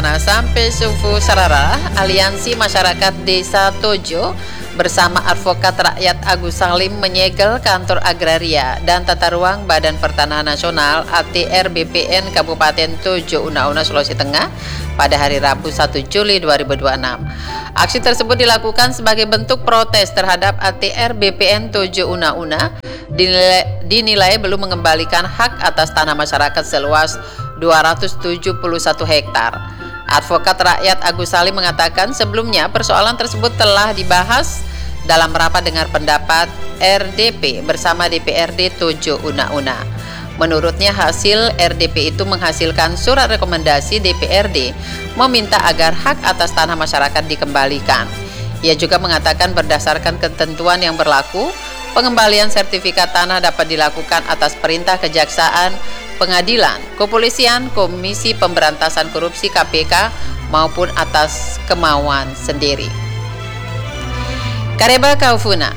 Rencana Sampai Sufu Sarara, Aliansi Masyarakat Desa Tojo bersama Advokat Rakyat Agus Salim menyegel kantor agraria dan tata ruang Badan Pertanahan Nasional ATR BPN Kabupaten Tojo Una-Una, Sulawesi Tengah pada hari Rabu 1 Juli 2026. Aksi tersebut dilakukan sebagai bentuk protes terhadap ATR BPN Tojo Una-Una dinilai belum mengembalikan hak atas tanah masyarakat seluas 271 hektar. Advokat Rakyat Agus Salim mengatakan sebelumnya persoalan tersebut telah dibahas dalam rapat dengar pendapat RDP bersama DPRD Tojo Una-Una. Menurutnya hasil RDP itu menghasilkan surat rekomendasi DPRD meminta agar hak atas tanah masyarakat dikembalikan. Ia juga mengatakan berdasarkan ketentuan yang berlaku, pengembalian sertifikat tanah dapat dilakukan atas perintah kejaksaan, pengadilan, kepolisian, Komisi Pemberantasan Korupsi KPK maupun atas kemauan sendiri. Kareba Kaufuna,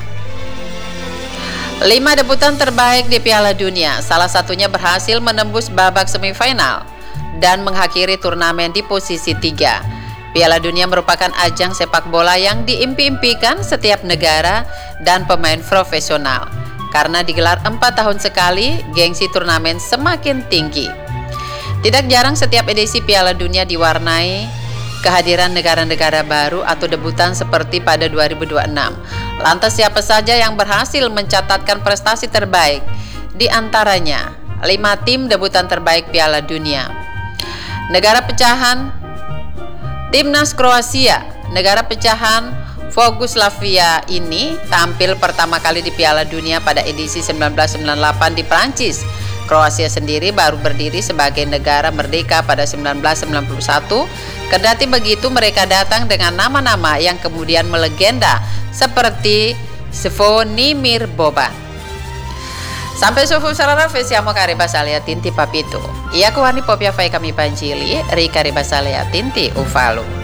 5 debutan terbaik di Piala Dunia, salah satunya berhasil menembus babak semifinal dan mengakhiri turnamen di posisi 3. Piala Dunia merupakan ajang sepak bola yang diimpi-impikan setiap negara dan pemain profesional. Karena digelar 4 tahun sekali, gengsi turnamen semakin tinggi. Tidak jarang setiap edisi Piala Dunia diwarnai kehadiran negara-negara baru atau debutan seperti pada 2026. Lantas siapa saja yang berhasil mencatatkan prestasi terbaik? Di antaranya 5 tim debutan terbaik Piala Dunia. Negara pecahan Timnas Kroasia, negara pecahan Yugoslavia ini tampil pertama kali di Piala Dunia pada edisi 1998 di Prancis. Kroasia sendiri baru berdiri sebagai negara merdeka pada 1991. Kendati begitu, mereka datang dengan nama-nama yang kemudian melegenda seperti Zvonimir Boban. Sampai sufu sarara fesiamo kareba salia tinti papito. Ia kuani popia fai kami panjili, ri kareba salia tinti ufalu.